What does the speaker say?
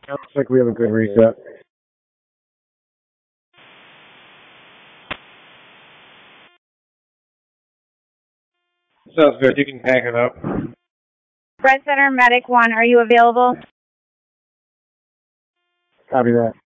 looks like we have a good reset. Sounds good. You can pack it up. Red Center Medic 1, are you available? Copy that.